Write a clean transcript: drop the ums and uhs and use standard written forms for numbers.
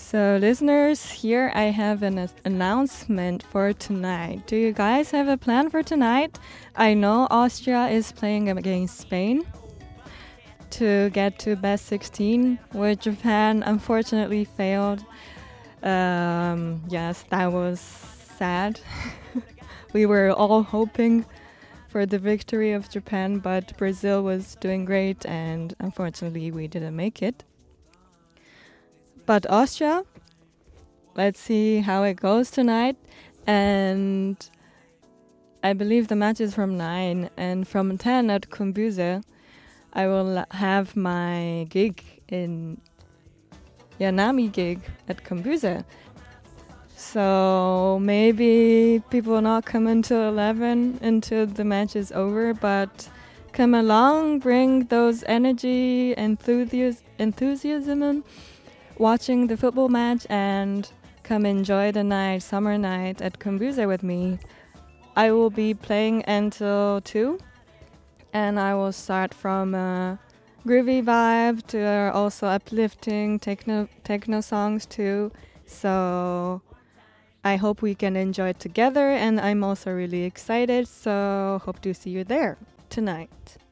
So, listeners, here I have an announcement for tonight. Do you guys have a plan for tonight? I know Austria is playing against Spain to get to best 16, where Japan unfortunately failed. Yes, that was sad. We were all hoping for the victory of Japan, but Brazil was doing great, and unfortunately we didn't make it. But Austria, let's see how it goes tonight. And I believe the match is from 9, and from 10 at Kumbuse, I will have my gig in Yanami gig at Kumbuse. So maybe people will not come until 11 until the match is over, but come along, bring those energy, enthusiasm, watching the football match, and come enjoy the night, summer night at Kumbuse with me. I will be playing until 2, and I will start from a groovy vibe to also uplifting techno songs too. So I hope we can enjoy it together, and I'm also really excited, so hope to see you there tonight.